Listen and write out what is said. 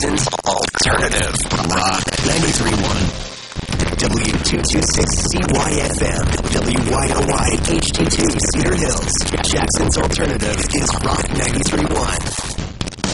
Jackson's Alternative Rock 93.1. W226CYFM, WYOY HD2 Cedar Hills. Jackson's Alternative is Rock 93.1.